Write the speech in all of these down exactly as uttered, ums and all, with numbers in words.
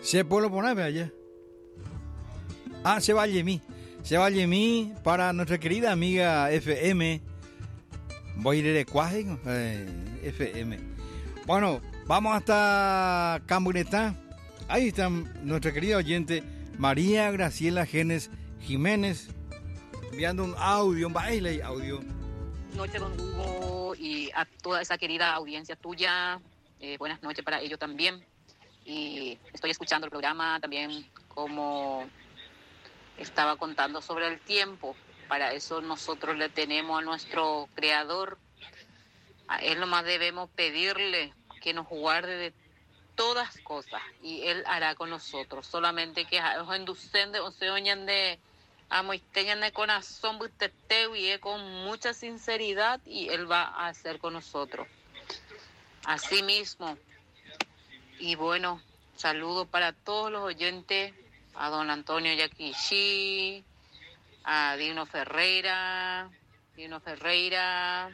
Se puede poner allá. Ah, se va Yemi. Se va Yemi para nuestra querida amiga F M. Voy a ir de cuaje, eh, F M. Bueno, vamos hasta Camburetá. Ahí está nuestra querida oyente María Graciela Genes Jiménez enviando un audio, un baile audio. Noche, don Hugo, y a toda esa querida audiencia tuya. Eh, buenas noches para ellos también. Y estoy escuchando el programa también como estaba contando sobre el tiempo. Para eso nosotros le tenemos a nuestro Creador. A Él nomás debemos pedirle que nos guarde de todas cosas y Él hará con nosotros. Solamente que os inducen de, o se oñan de amo y teñan de corazón y con mucha sinceridad y Él va a hacer con nosotros. Así mismo. Y bueno, saludo para todos los oyentes, a don Antonio Yaquichi, a Dino Ferreira, Dino Ferreira,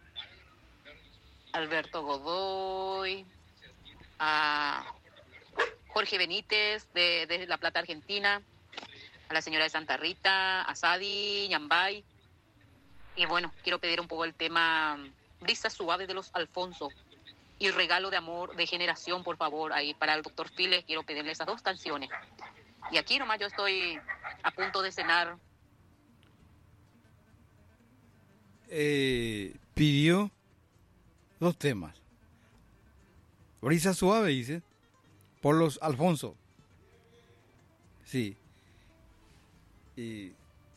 Alberto Godoy, a Jorge Benítez de, de La Plata, Argentina, a la señora de Santa Rita, a Sadi, Ñambay. Y bueno, quiero pedir un poco el tema Brisa Suave de los Alfonso y Regalo de Amor de Generación, por favor, ahí para el doctor Files, quiero pedirle esas dos canciones. Y aquí nomás yo estoy a punto de cenar. Eh, pidió dos temas. Brisa Suave, dice, por los Alfonso. Sí. Y...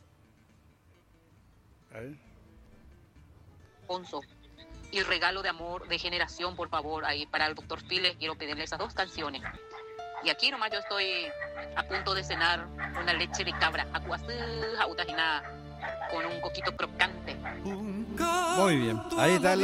A ver. Alfonso y Regalo de Amor de Generación, por favor, ahí para el doctor Files, quiero pedirle esas dos canciones. Y aquí nomás yo estoy a punto de cenar una leche de cabra, acuazú, jautajina, con un coquito crocante. Muy bien, ahí está la